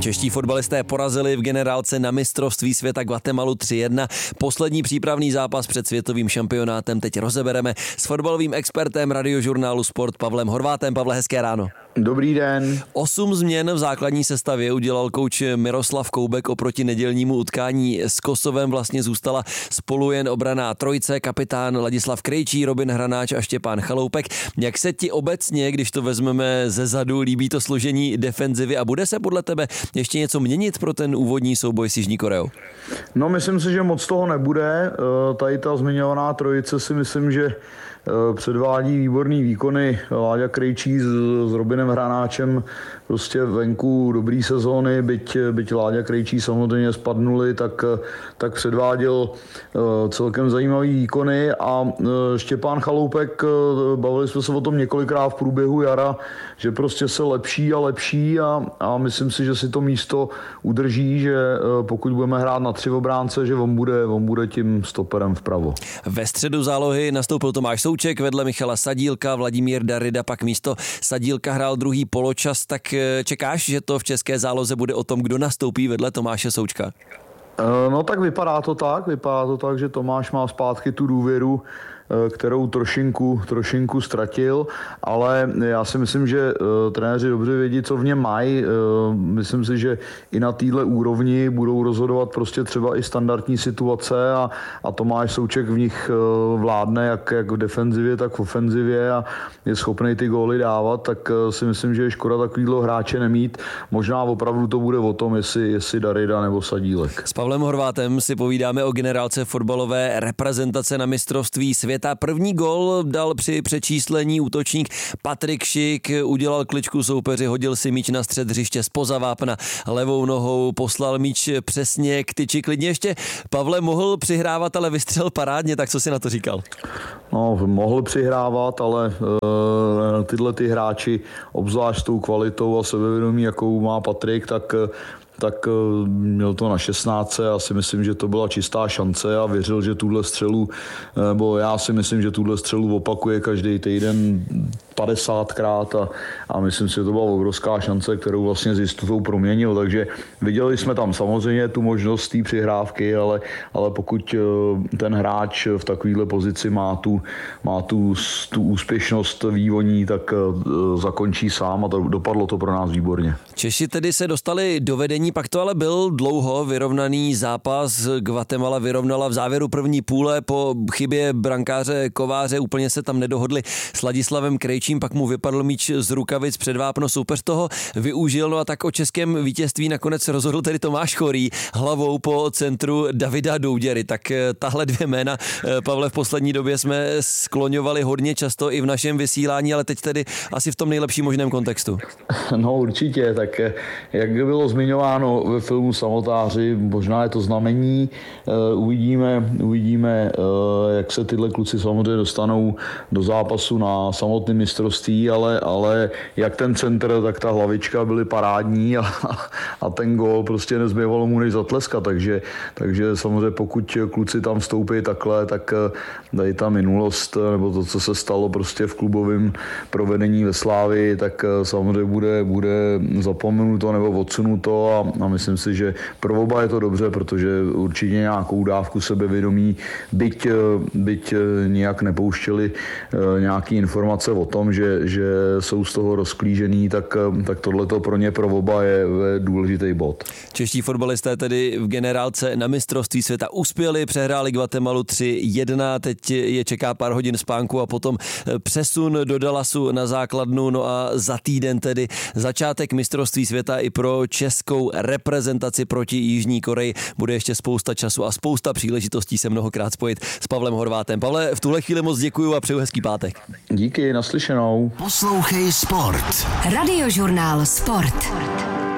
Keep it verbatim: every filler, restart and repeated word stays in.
Čeští fotbalisté porazili v generálce na mistrovství světa Guatemalu tři jedna. Poslední přípravný zápas před světovým šampionátem teď rozebereme s fotbalovým expertem Radiožurnálu Sport Pavlem Horvátem. Pavle, hezké ráno. Dobrý den. Osm změn v základní sestavě udělal kouč Miroslav Koubek oproti nedělnímu utkání s Kosovem. Vlastně zůstala spolu jen obranná trojce, kapitán Ladislav Krejčí, Robin Hranáč a Štěpán Chaloupek. Jak se ti obecně, když to vezmeme zezadu, líbí to složení defenzivy a bude se podle tebe ještě něco měnit pro ten úvodní souboj s Jižní Koreou? No, myslím si, že moc toho nebude. Tady ta zmiňovaná trojice si myslím, že předvádí výborný výkony. Láďa Krejčí s, s Robinem Hranáčem prostě venku dobrý sezóny, byť, byť Láďa Krejčí samozřejmě spadnuli, tak, tak předváděl celkem zajímavý výkony a Štěpán Chaloupek, bavili jsme se o tom několikrát v průběhu jara, že prostě se lepší a lepší a, a myslím si, že si to místo udrží, že pokud budeme hrát na tři obránce, že on bude, on bude tím stoperem vpravo. Ve středu zálohy nastoupil Tomáš Souček, vedle Michala Sadílka, Vladimír Darida pak místo Sadílka hrál druhý poločas, tak čekáš, že to v české záloze bude o tom, kdo nastoupí vedle Tomáše Součka? No tak vypadá to tak, vypadá to tak, že Tomáš má zpátky tu důvěru, kterou trošinku, trošinku ztratil, ale já si myslím, že uh, trenéři dobře vědí, co v něm mají. Uh, myslím si, že i na téhle úrovni budou rozhodovat prostě třeba i standardní situace a, a Tomáš Souček v nich uh, vládne jak, jak v defenzivě, tak v ofenzivě a je schopný ty góly dávat, tak uh, si myslím, že je škoda takovýhle hráče nemít. Možná opravdu to bude o tom, jestli, jestli Darida nebo Sadílek. S Pavlem Horvátem si povídáme o generálce fotbalové reprezentace na mistrovství světa. První gól dal při přečíslení útočník Patrik Šik, udělal kličku soupeři, hodil si míč na střed hřiště zpoza vápna, levou nohou poslal míč přesně k tyči. Klidně ještě Pavle mohl přihrávat, ale vystřel parádně, tak co si na to říkal? No, mohl přihrávat, ale uh, tyhle ty hráči, obzvlášť s tou kvalitou a sebevědomí, jakou má Patrik, tak tak měl to na šestnáct. Já si myslím, že to byla čistá šance a věřil, že tuhle střelu, nebo já si myslím, že tuhle střelu opakuje každý týden padesátkrát a, a myslím si, že to byla obrovská šance, kterou vlastně s jistotou proměnil, takže viděli jsme tam samozřejmě tu možnost té přihrávky, ale, ale pokud ten hráč v takovéhle pozici má tu, má tu, tu úspěšnost vývoní, tak zakončí sám a to, dopadlo to pro nás výborně. Češi tedy se dostali do vedení, pak to ale byl dlouho vyrovnaný zápas. Guatemala vyrovnala v závěru první půle po chybě brankáře Kováře, úplně se tam nedohodli s Ladislavem Krejčím, pak mu vypadl míč z rukavic před vápno, soupeř toho využil, no a tak o českém vítězství nakonec rozhodl tedy Tomáš Chorý hlavou po centru Davida Douděry. Tak tahle dvě jména, Pavle, v poslední době jsme skloňovali hodně často i v našem vysílání, ale teď tedy asi v tom nejlepším možném kontextu. No určitě, tak jak bylo zmiňováno ve filmu Samotáři, možná je to znamení, uvidíme, uvidíme, jak se tyhle kluci samozřejmě dostanou do zápasu na samotném mistrovství, ale, ale jak ten centr, tak ta hlavička byly parádní a, a ten gól prostě nezbývalo mu než zatleskat, takže, takže samozřejmě pokud kluci tam vstoupí takhle, tak tady ta minulost, nebo to, co se stalo prostě v klubovém provedení ve Slávii, tak samozřejmě bude, bude zapomenuto nebo odsunuto a, a myslím si, že pro oba je to dobře, protože určitě nějakou dávku sebevědomí, byť, byť nějak nepouštěli nějaký informace o tom, že, že jsou z toho rozklížený, tak, tak tohleto pro ně, pro oba je důležitý bod. Čeští fotbalisté tedy v generálce na mistrovství světa uspěli, přehráli Guatemalu tři jedna, teď je čeká pár hodin spánku a potom přesun do Dallasu na základnu, no a za týden tedy začátek mistrovství světa i pro českou reprezentaci proti Jižní Koreji. Bude ještě spousta času a spousta příležitostí se mnohokrát spojit s Pavlem Horvátem. Pavle, v tuhle chvíli moc děkuju a přeju hezký pátek. Díky, naslyšenou. Poslouchej Sport. Radiožurnál Sport.